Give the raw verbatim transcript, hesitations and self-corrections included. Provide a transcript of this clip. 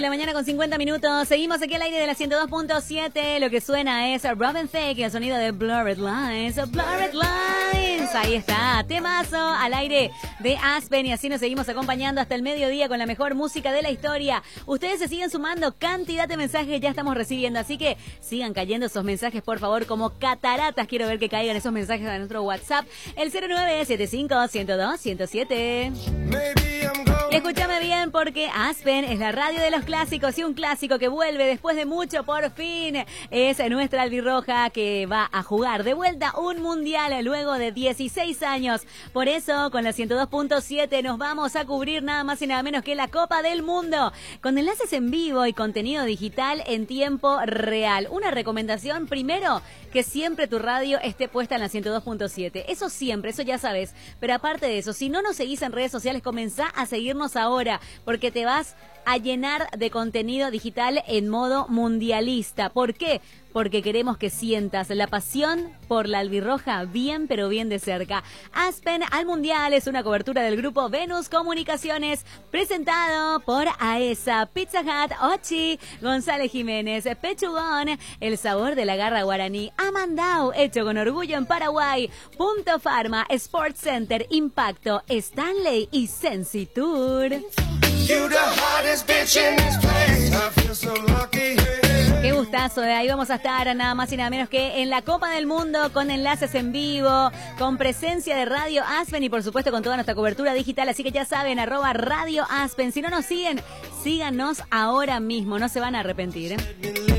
de la mañana con cincuenta minutos. Seguimos aquí al aire de la ciento dos punto siete. Lo que suena es Robin Thicke, el sonido de Blurred Lines. Blurred Lines. Ahí está. Temazo al aire de Aspen. Y así nos seguimos acompañando hasta el mediodía con la mejor música de la historia. Ustedes se siguen sumando. Cantidad de mensajes ya estamos recibiendo. Así que sigan cayendo esos mensajes, por favor, como cataratas. Quiero ver que caigan esos mensajes a nuestro WhatsApp. El cero nueve siete cinco, uno cero dos, uno cero siete. Y escúchame bien porque Aspen es la radio de los clásicos y un clásico que vuelve después de mucho por fin. Es nuestra albirroja que va a jugar de vuelta un mundial luego de dieciséis años. Por eso con la ciento dos punto siete nos vamos a cubrir nada más y nada menos que la Copa del Mundo con enlaces en vivo y contenido digital en tiempo real. Una recomendación primero, que siempre tu radio esté puesta en la ciento dos punto siete. Eso siempre, eso ya sabes. Pero aparte de eso, si no nos seguís en redes sociales, comenzá a seguirnos ahora, porque te vas a llenar de contenido digital en modo mundialista. ¿Por qué? Porque queremos que sientas la pasión por la albirroja bien, pero bien de cerca. Aspen al Mundial es una cobertura del grupo Venus Comunicaciones, presentado por AESA, Pizza Hut, Ochi, González Jiménez, Pechugón, el sabor de la garra guaraní, Amandao, hecho con orgullo en Paraguay, Punto Pharma, Sports Center, Impacto, Stanley y Sensitour. Qué gustazo, de ahí vamos a estar nada más y nada menos que en la Copa del Mundo con enlaces en vivo, con presencia de Radio Aspen y por supuesto con toda nuestra cobertura digital, así que ya saben, arroba Radio Aspen. Si no nos siguen, síganos ahora mismo, no se van a arrepentir, ¿eh?